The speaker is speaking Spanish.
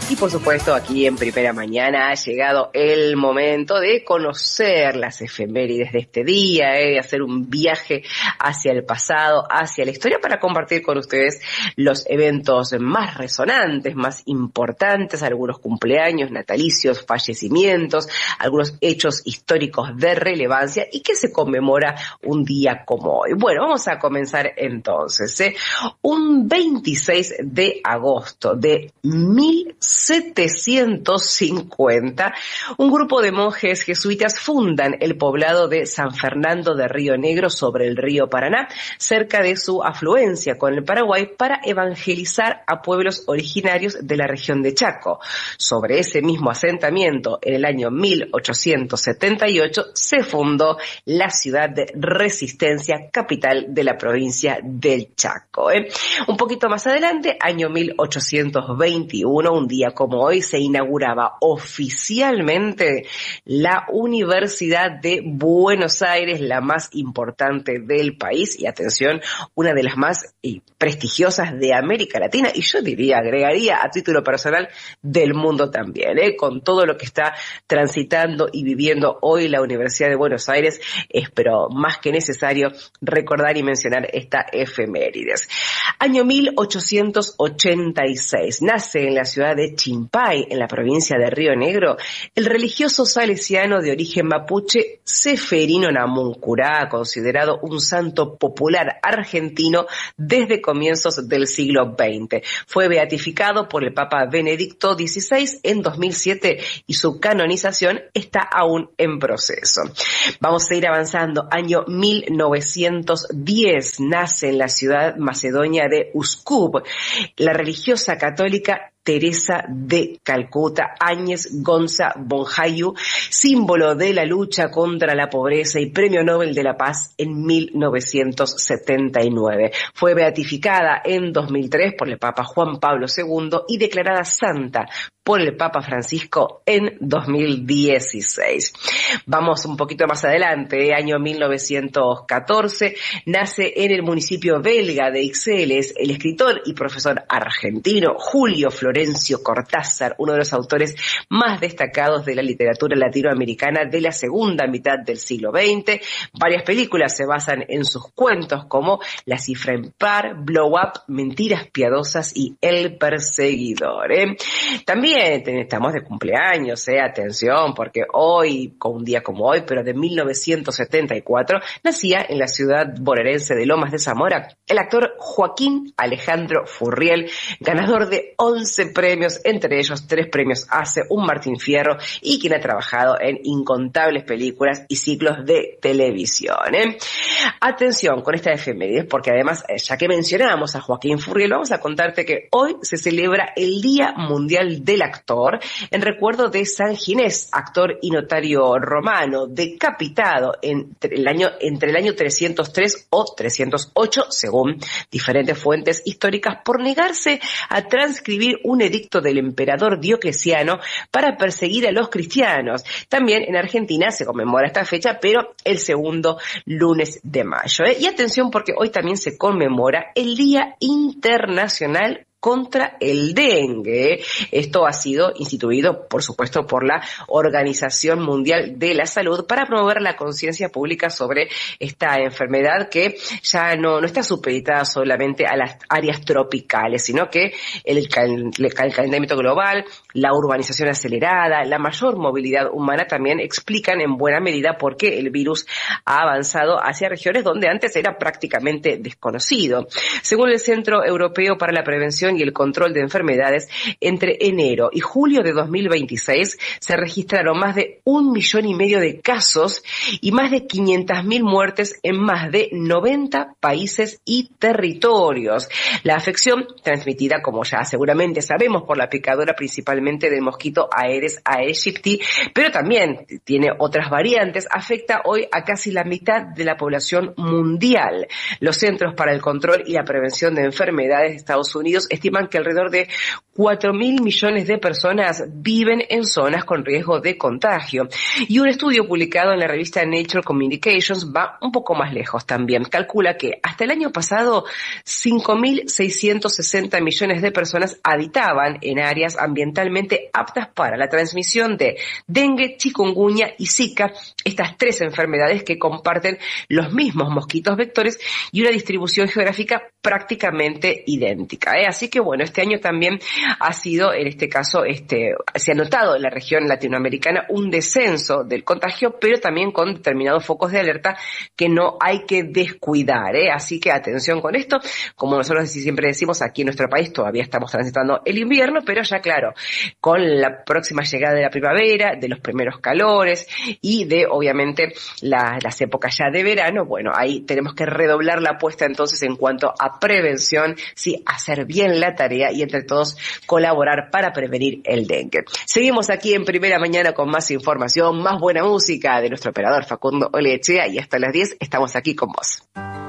Y por supuesto, aquí en Primera Mañana ha llegado el momento de conocer las efemérides de este día, de hacer un viaje hacia el pasado, hacia la historia, para compartir con ustedes los eventos más resonantes, más importantes, algunos cumpleaños, natalicios, fallecimientos, algunos hechos históricos de relevancia y que se conmemora un día como hoy. Bueno, vamos a comenzar entonces. Un 26 de agosto de 1750, un grupo de monjes jesuitas fundan el poblado de San Fernando de Río Negro sobre el río Paraná, cerca de su afluencia con el Paraguay, para evangelizar a pueblos originarios de la región de Chaco. Sobre ese mismo asentamiento, en el año 1878, se fundó la ciudad de Resistencia, capital de la provincia del Chaco. Un poquito más adelante, año 1821, un día como hoy, se inauguraba oficialmente la Universidad de Buenos Aires, la más importante del país y, atención, una de las más prestigiosas de América Latina, y yo diría, agregaría a título personal, del mundo también. Con todo lo que está transitando y viviendo hoy la Universidad de Buenos Aires, es pero más que necesario recordar y mencionar esta efemérides. Año 1886, nace en la ciudad de Chimpay, en la provincia de Río Negro, el religioso salesiano de origen mapuche Ceferino Namuncurá, considerado un santo popular argentino desde comienzos del siglo XX. Fue beatificado por el Papa Benedicto XVI en 2007 y su canonización está aún en proceso. Vamos a ir avanzando. Año 1910, nace en la ciudad macedonia de Uskub la religiosa católica Teresa de Calcuta, Áñez Gonza Bonjayu, símbolo de la lucha contra la pobreza y Premio Nobel de la Paz en 1979. Fue beatificada en 2003 por el Papa Juan Pablo II y declarada santa por el Papa Francisco en 2016. Vamos un poquito más adelante, año 1914, nace en el municipio belga de Ixelles el escritor y profesor argentino Julio Florencio Cortázar, uno de los autores más destacados de la literatura latinoamericana de la segunda mitad del siglo XX. Varias películas se basan en sus cuentos, como La cifra impar, Blow Up, Mentiras piadosas y El perseguidor. También estamos de cumpleaños, atención, porque hoy, con un día como hoy, pero de 1974, nacía en la ciudad bonaerense de Lomas de Zamora el actor Joaquín Alejandro Furriel, ganador de 11 premios, entre ellos 3 premios ACE, un Martín Fierro, y quien ha trabajado en incontables películas y ciclos de televisión. Atención con esta efemérides, porque además, ya que mencionamos a Joaquín Furriel, vamos a contarte que hoy se celebra el Día Mundial del Actor, en recuerdo de San Ginés, actor y notario romano, decapitado entre el año 303 o 308, según diferentes fuentes históricas, por negarse a transcribir un edicto del emperador Diocleciano para perseguir a los cristianos. También en Argentina se conmemora esta fecha, pero el segundo lunes de mayo. Y atención, porque hoy también se conmemora el Día Internacional contra el dengue. Esto ha sido instituido, por supuesto, por la Organización Mundial de la Salud para promover la conciencia pública sobre esta enfermedad, que ya no está supeditada solamente a las áreas tropicales, sino que el calentamiento global, la urbanización acelerada, la mayor movilidad humana también explican en buena medida por qué el virus ha avanzado hacia regiones donde antes era prácticamente desconocido. Según el Centro Europeo para la Prevención y el Control de Enfermedades, entre enero y julio de 2026 se registraron más de 1,5 millones de casos y más de 500.000 muertes en más de 90 países y territorios. La afección, transmitida, como ya seguramente sabemos, por la picadura principalmente del mosquito Aedes aegypti, pero también tiene otras variantes, afecta hoy a casi la mitad de la población mundial. Los Centros para el Control y la Prevención de Enfermedades de Estados Unidos estiman que alrededor de 4.000 millones de personas viven en zonas con riesgo de contagio. Y un estudio publicado en la revista Nature Communications va un poco más lejos también. Calcula que hasta el año pasado 5.660 millones de personas habitaban en áreas ambientalmente aptas para la transmisión de dengue, chikungunya y zika, estas 3 enfermedades que comparten los mismos mosquitos vectores y una distribución geográfica prácticamente idéntica. Así que bueno, este año también ha sido, en este caso, se ha notado en la región latinoamericana un descenso del contagio, pero también con determinados focos de alerta que no hay que descuidar, Así que atención con esto. Como nosotros siempre decimos, aquí en nuestro país todavía estamos transitando el invierno, pero ya claro, con la próxima llegada de la primavera, de los primeros calores y de, obviamente, las épocas ya de verano, bueno, ahí tenemos que redoblar la apuesta entonces en cuanto a prevención, sí, hacer bien la tarea y entre todos colaborar para prevenir el dengue. Seguimos aquí en Primera Mañana con más información, más buena música de nuestro operador Facundo Olechea y hasta las 10 estamos aquí con vos.